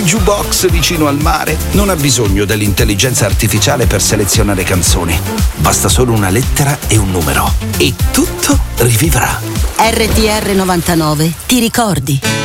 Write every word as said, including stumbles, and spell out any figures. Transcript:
jukebox vicino al mare non ha bisogno dell'intelligenza artificiale per selezionare canzoni. Basta solo una lettera e un numero e tutto rivivrà. R T R novantanove, ti ricordi?